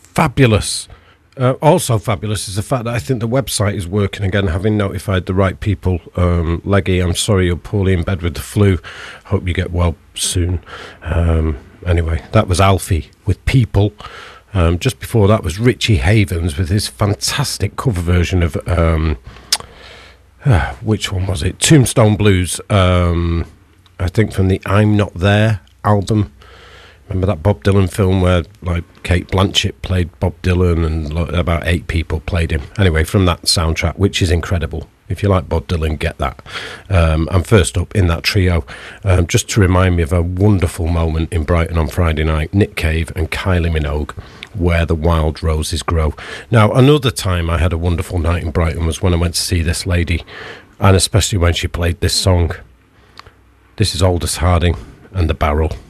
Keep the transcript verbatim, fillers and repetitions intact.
fabulous. Uh, also fabulous is the fact that I think the website is working again, having notified the right people. Um, Leggy, I'm sorry you're poorly in bed with the flu. Hope you get well soon. Um, anyway, that was Alfie with People. Um, just before that was Richie Havens with his fantastic cover version of, um, uh, which one was it? Tombstone Blues, um, I think from the I'm Not There album. Remember that Bob Dylan film where like Kate Blanchett played Bob Dylan and like, about eight people played him? Anyway, from that soundtrack, which is incredible. If you like Bob Dylan, get that. Um, and first up in that trio, um, just to remind me of a wonderful moment in Brighton on Friday night, Nick Cave and Kylie Minogue, Where the Wild Roses Grow. Now, another time I had a wonderful night in Brighton was when I went to see this lady, and especially when she played this song. This is Aldous Harding and The Barrel.